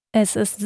Es ist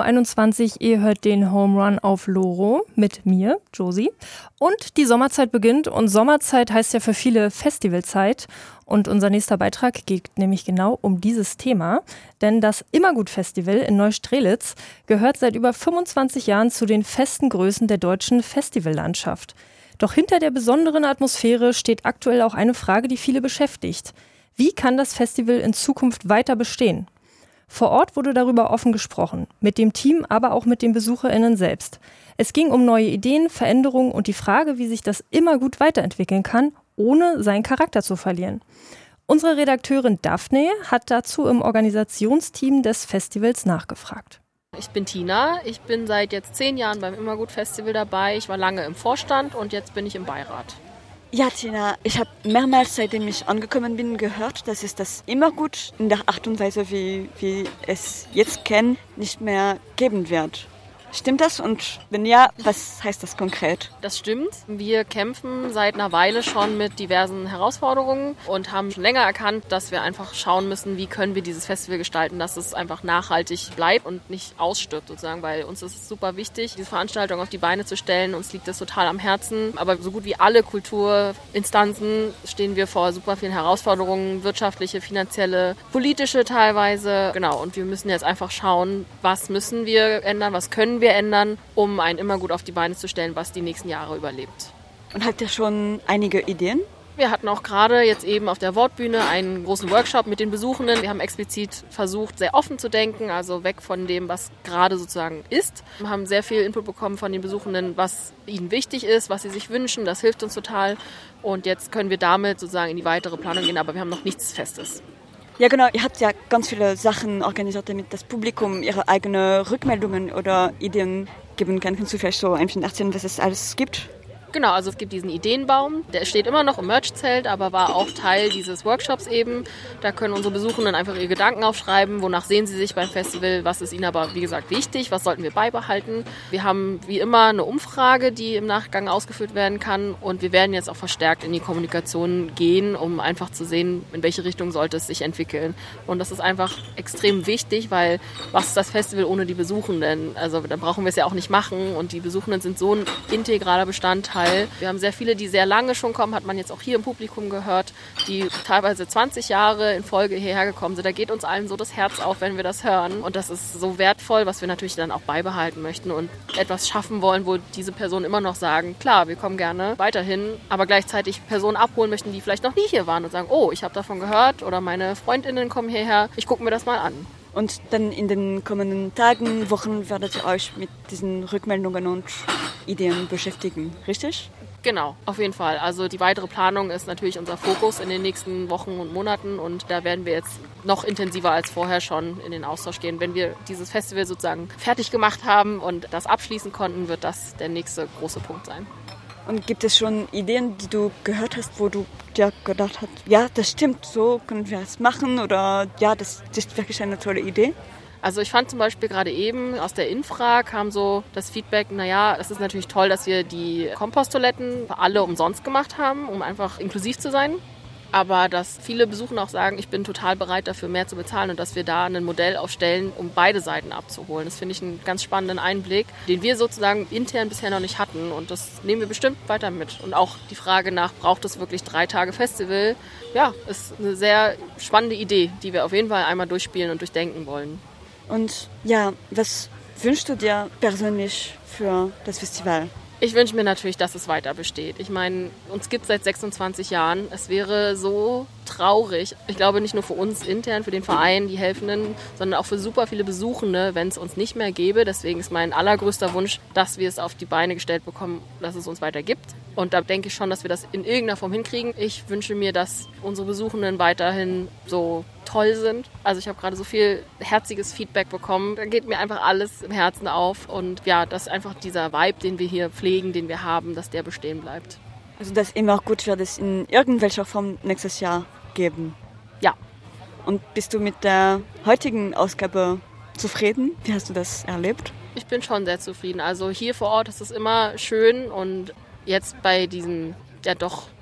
16:21 Uhr, ihr hört den Home Run auf Loro mit mir, Josie. Und die Sommerzeit beginnt und Sommerzeit heißt ja für viele Festivalzeit. Und unser nächster Beitrag geht nämlich genau um dieses Thema. Denn das Immergut-Festival in Neustrelitz gehört seit über 25 Jahren zu den festen Größen der deutschen Festivallandschaft. Doch hinter der besonderen Atmosphäre steht aktuell auch eine Frage, die viele beschäftigt. Wie kann das Festival in Zukunft weiter bestehen? Vor Ort wurde darüber offen gesprochen, mit dem Team, aber auch mit den BesucherInnen selbst. Es ging um neue Ideen, Veränderungen und die Frage, wie sich das Immergut weiterentwickeln kann, ohne seinen Charakter zu verlieren. Unsere Redakteurin Daphne hat dazu im Organisationsteam des Festivals nachgefragt. Ich bin Tina, ich bin seit jetzt 10 Jahren beim Immergut-Festival dabei. Ich war lange im Vorstand und jetzt bin ich im Beirat. Ja, Tina, ich habe mehrmals, seitdem ich angekommen bin, gehört, dass es das Immergut in der Art und Weise, wie wir es jetzt kennen, nicht mehr geben wird. Stimmt das? Und wenn ja, was heißt das konkret? Das stimmt. Wir kämpfen seit einer Weile schon mit diversen Herausforderungen und haben schon länger erkannt, dass wir einfach schauen müssen, wie können wir dieses Festival gestalten, dass es einfach nachhaltig bleibt und nicht ausstirbt sozusagen, weil uns ist es super wichtig, diese Veranstaltung auf die Beine zu stellen. Uns liegt das total am Herzen. Aber so gut wie alle Kulturinstanzen stehen wir vor super vielen Herausforderungen, wirtschaftliche, finanzielle, politische teilweise. Genau, und wir müssen jetzt einfach schauen, was müssen wir ändern, was können wir ändern, um ein Immergut auf die Beine zu stellen, was die nächsten Jahre überlebt. Und habt ihr schon einige Ideen? Wir hatten auch gerade jetzt eben auf der Wortbühne einen großen Workshop mit den Besuchenden. Wir haben explizit versucht, sehr offen zu denken, also weg von dem, was gerade sozusagen ist. Wir haben sehr viel Input bekommen von den Besuchenden, was ihnen wichtig ist, was sie sich wünschen. Das hilft uns total. Und jetzt können wir damit sozusagen in die weitere Planung gehen, aber wir haben noch nichts Festes. Ja, genau. Ihr habt ja ganz viele Sachen organisiert, damit das Publikum ihre eigenen Rückmeldungen oder Ideen geben kann. Kannst du vielleicht so ein bisschen erzählen, was es alles gibt? Genau, also es gibt diesen Ideenbaum, der steht immer noch im Merch-Zelt, aber war auch Teil dieses Workshops eben. Da können unsere Besuchenden einfach ihre Gedanken aufschreiben, wonach sehen sie sich beim Festival, was ist ihnen aber, wie gesagt, wichtig, was sollten wir beibehalten. Wir haben wie immer eine Umfrage, die im Nachgang ausgeführt werden kann und wir werden jetzt auch verstärkt in die Kommunikation gehen, um einfach zu sehen, in welche Richtung sollte es sich entwickeln. Und das ist einfach extrem wichtig, weil was ist das Festival ohne die Besuchenden? Also dann brauchen wir es ja auch nicht machen und die Besuchenden sind so ein integraler Bestandteil. Wir haben sehr viele, die sehr lange schon kommen, hat man jetzt auch hier im Publikum gehört, die teilweise 20 Jahre in Folge hierher gekommen sind. Da geht uns allen so das Herz auf, wenn wir das hören. Und das ist so wertvoll, was wir natürlich dann auch beibehalten möchten und etwas schaffen wollen, wo diese Personen immer noch sagen, klar, wir kommen gerne weiterhin, aber gleichzeitig Personen abholen möchten, die vielleicht noch nie hier waren und sagen, oh, ich habe davon gehört oder meine FreundInnen kommen hierher, ich gucke mir das mal an. Und dann in den kommenden Tagen, Wochen werdet ihr euch mit diesen Rückmeldungen und Ideen beschäftigen, richtig? Genau, auf jeden Fall. Also die weitere Planung ist natürlich unser Fokus in den nächsten Wochen und Monaten und da werden wir jetzt noch intensiver als vorher schon in den Austausch gehen. Wenn wir dieses Festival sozusagen fertig gemacht haben und das abschließen konnten, wird das der nächste große Punkt sein. Und gibt es schon Ideen, die du gehört hast, wo du dir gedacht hast, ja, das stimmt, so können wir es machen oder ja, das ist wirklich eine tolle Idee? Also ich fand zum Beispiel gerade eben aus der Infra kam so das Feedback, naja, es ist natürlich toll, dass wir die Komposttoiletten für alle umsonst gemacht haben, um einfach inklusiv zu sein. Aber dass viele Besucher auch sagen, ich bin total bereit dafür mehr zu bezahlen und dass wir da ein Modell aufstellen, um beide Seiten abzuholen. Das finde ich einen ganz spannenden Einblick, den wir sozusagen intern bisher noch nicht hatten und das nehmen wir bestimmt weiter mit. Und auch die Frage nach, braucht es wirklich 3 Tage Festival? Ja, ist eine sehr spannende Idee, die wir auf jeden Fall einmal durchspielen und durchdenken wollen. Und ja, was wünschst du dir persönlich für das Festival? Ich wünsche mir natürlich, dass es weiter besteht. Ich meine, uns gibt es seit 26 Jahren. Es wäre so traurig, ich glaube nicht nur für uns intern, für den Verein, die Helfenden, sondern auch für super viele Besuchende, wenn es uns nicht mehr gäbe. Deswegen ist mein allergrößter Wunsch, dass wir es auf die Beine gestellt bekommen, dass es uns weiter gibt. Und da denke ich schon, dass wir das in irgendeiner Form hinkriegen. Ich wünsche mir, dass unsere Besuchenden weiterhin so toll sind. Also ich habe gerade so viel herziges Feedback bekommen. Da geht mir einfach alles im Herzen auf. Und ja, dass einfach dieser Vibe, den wir hier pflegen, den wir haben, dass der bestehen bleibt. Also das Immergut wird es in irgendwelcher Form nächstes Jahr geben? Ja. Und bist du mit der heutigen Ausgabe zufrieden? Wie hast du das erlebt? Ich bin schon sehr zufrieden. Also hier vor Ort ist es immer schön und jetzt bei diesen ja doch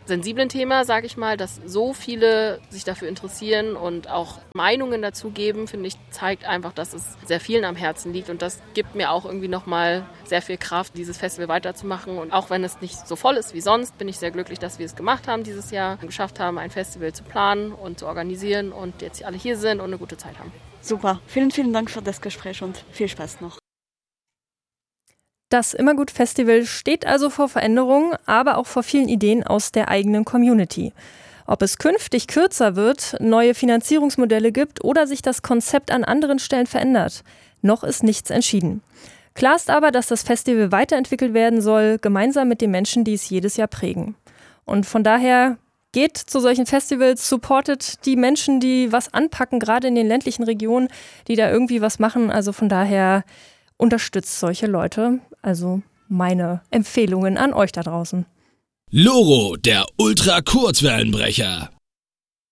sensiblen Thema, sage ich mal, dass so viele sich dafür interessieren und auch Meinungen dazu geben, finde ich, zeigt einfach, dass es sehr vielen am Herzen liegt. Und das gibt mir auch irgendwie nochmal sehr viel Kraft, dieses Festival weiterzumachen. Und auch wenn es nicht so voll ist wie sonst, bin ich sehr glücklich, dass wir es gemacht haben dieses Jahr, geschafft haben, ein Festival zu planen und zu organisieren und jetzt alle hier sind und eine gute Zeit haben. Super. Vielen, vielen Dank für das Gespräch und viel Spaß noch. Das Immergut-Festival steht also vor Veränderungen, aber auch vor vielen Ideen aus der eigenen Community. Ob es künftig kürzer wird, neue Finanzierungsmodelle gibt oder sich das Konzept an anderen Stellen verändert, noch ist nichts entschieden. Klar ist aber, dass das Festival weiterentwickelt werden soll, gemeinsam mit den Menschen, die es jedes Jahr prägen. Und von daher geht zu solchen Festivals, supportet die Menschen, die was anpacken, gerade in den ländlichen Regionen, die da irgendwie was machen. Also von daher unterstützt solche Leute. Also meine Empfehlungen an euch da draußen. Loro, der Ultra-Kurzwellenbrecher.